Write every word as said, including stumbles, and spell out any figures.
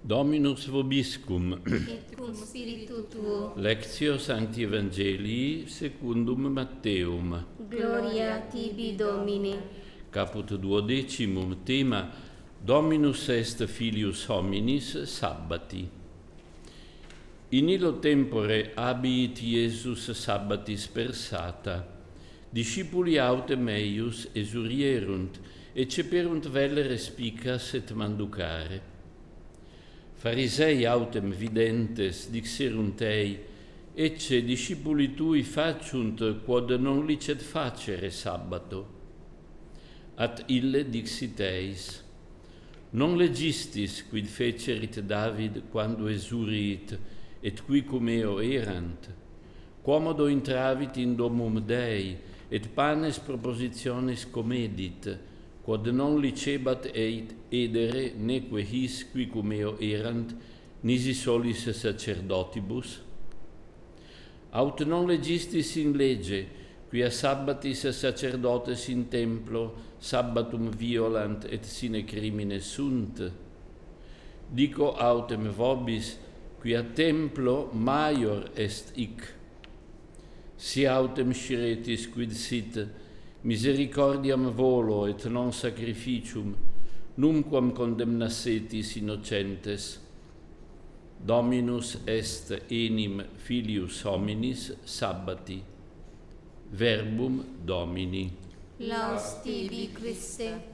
Dominus vobiscum. Et cum spiritu tuo. Lectio Sancti Evangelii secundum Matteum. Gloria tibi, Domine. Caput duodecimum. Tema: Dominus est filius hominis sabbati. In illo tempore abiit Iesus sabbatis persata. Discipuli autem eius esurierunt, et ceperunt vel respicas et manducare. Farisei autem videntes dixerunt ei: Ecce discipuli tui faciunt quod non licet facere sabbato. At ille dixit eis: Non legistis quid fecerit David quando esuriit, et qui cum eo erant? Quomodo intravit in domum Dei, et panes propositiones comedit, quod non licebat eit edere neque his qui cum eo erant, nisi solis sacerdotibus? Aut non legistis in lege, quia sabbatis sacerdotes in templo sabbatum violant et sine crimine sunt? Dico autem vobis, quia templo maior est hic. Si autem sciretis quid sit, misericordiam volo et non sacrificium, numquam condemnassetis innocentes. Dominus est enim filius hominis sabbati. Verbum Domini. Laus tibi, Christe.